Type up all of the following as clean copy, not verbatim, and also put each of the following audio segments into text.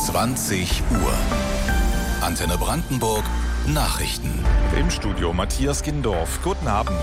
20 Uhr. Antenne Brandenburg Nachrichten. Im Studio Matthias Gindorf. Guten Abend.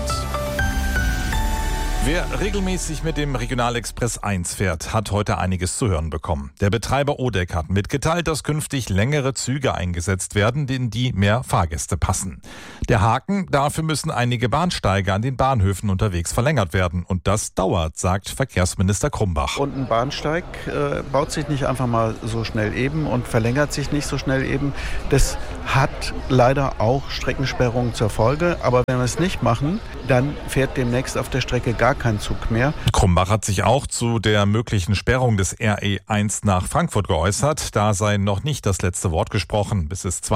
Wer regelmäßig mit dem Regionalexpress 1 fährt, hat heute einiges zu hören bekommen. Der Betreiber Odeck hat mitgeteilt, dass künftig längere Züge eingesetzt werden, in die mehr Fahrgäste passen. Der Haken: dafür müssen einige Bahnsteige an den Bahnhöfen unterwegs verlängert werden. Und das dauert, sagt Verkehrsminister Krumbach. Und ein Bahnsteig baut sich nicht einfach mal so schnell eben und verlängert sich nicht so schnell eben. Das hat leider auch Streckensperrungen zur Folge. Aber wenn wir es nicht machen, dann fährt demnächst auf der Strecke gar kein Zug mehr. Krumbach hat sich auch zu der möglichen Sperrung des RE1 nach Frankfurt geäußert. Da sei noch nicht das letzte Wort gesprochen. Bis es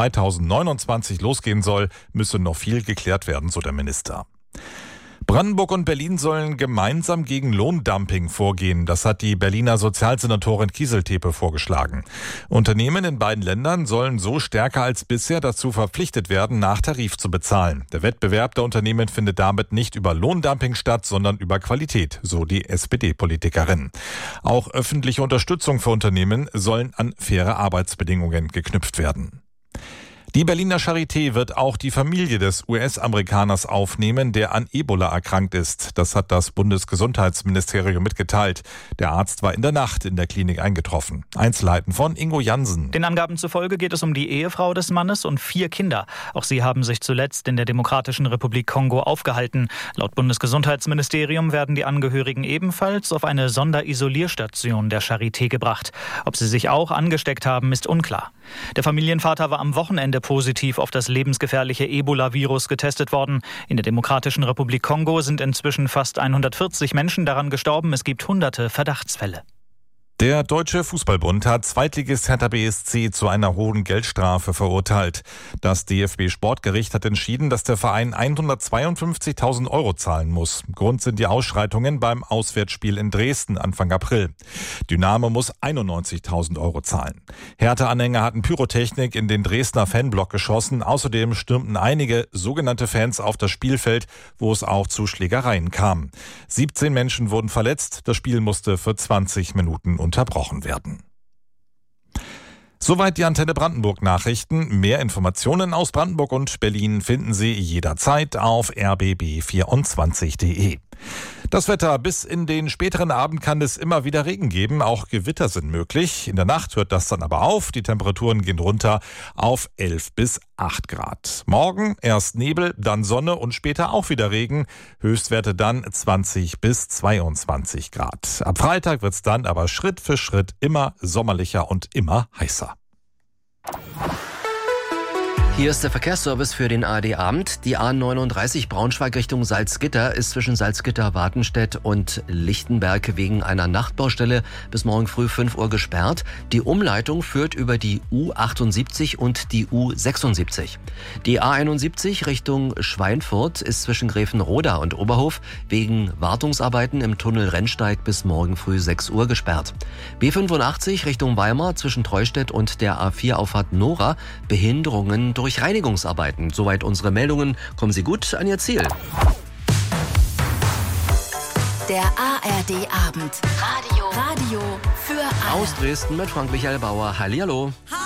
2029 losgehen soll, müsse noch viel geklärt werden, so der Minister. Brandenburg und Berlin sollen gemeinsam gegen Lohndumping vorgehen. Das hat die Berliner Sozialsenatorin Kieseltepe vorgeschlagen. Unternehmen in beiden Ländern sollen so stärker als bisher dazu verpflichtet werden, nach Tarif zu bezahlen. Der Wettbewerb der Unternehmen findet damit nicht über Lohndumping statt, sondern über Qualität, so die SPD-Politikerin. Auch öffentliche Unterstützung für Unternehmen sollen an faire Arbeitsbedingungen geknüpft werden. Die Berliner Charité wird auch die Familie des US-Amerikaners aufnehmen, der an Ebola erkrankt ist. Das hat das Bundesgesundheitsministerium mitgeteilt. Der Arzt war in der Nacht in der Klinik eingetroffen. Einzelheiten von Ingo Jansen. Den Angaben zufolge geht es um die Ehefrau des Mannes und 4 Kinder. Auch sie haben sich zuletzt in der Demokratischen Republik Kongo aufgehalten. Laut Bundesgesundheitsministerium werden die Angehörigen ebenfalls auf eine Sonderisolierstation der Charité gebracht. Ob sie sich auch angesteckt haben, ist unklar. Der Familienvater war am Wochenende positiv auf das lebensgefährliche Ebola-Virus getestet worden. In der Demokratischen Republik Kongo sind inzwischen fast 140 Menschen daran gestorben. Es gibt hunderte Verdachtsfälle. Der Deutsche Fußballbund hat Zweitligist Hertha BSC zu einer hohen Geldstrafe verurteilt. Das DFB-Sportgericht hat entschieden, dass der Verein 152.000 € zahlen muss. Grund sind die Ausschreitungen beim Auswärtsspiel in Dresden Anfang April. Dynamo muss 91.000 € zahlen. Hertha-Anhänger hatten Pyrotechnik in den Dresdner Fanblock geschossen. Außerdem stürmten einige sogenannte Fans auf das Spielfeld, wo es auch zu Schlägereien kam. 17 Menschen wurden verletzt. Das Spiel musste für 20 Minuten unterbrochen werden. Soweit die Antenne Brandenburg Nachrichten. Mehr Informationen aus Brandenburg und Berlin finden Sie jederzeit auf rbb24.de. Das Wetter: bis in den späteren Abend kann es immer wieder Regen geben, auch Gewitter sind möglich. In der Nacht hört das dann aber auf, die Temperaturen gehen runter auf 11 bis 8 Grad. Morgen erst Nebel, dann Sonne und später auch wieder Regen, Höchstwerte dann 20 bis 22 Grad. Ab Freitag wird es dann aber Schritt für Schritt immer sommerlicher und immer heißer. Hier ist der Verkehrsservice für den ARD-Abend. Die A39 Braunschweig Richtung Salzgitter ist zwischen Salzgitter-Wartenstedt und Lichtenberg wegen einer Nachtbaustelle bis morgen früh 5 Uhr gesperrt. Die Umleitung führt über die U78 und die U76. Die A71 Richtung Schweinfurt ist zwischen Gräfenroda und Oberhof wegen Wartungsarbeiten im Tunnel Rennsteig bis morgen früh 6 Uhr gesperrt. B85 Richtung Weimar zwischen Treustedt und der A4-Auffahrt Nora Behinderungen durch Reinigungsarbeiten. Soweit unsere Meldungen. Kommen Sie gut an Ihr Ziel. Der ARD-Abend. Radio für alle. Aus Dresden mit Frank-Michael Bauer. Hallihallo.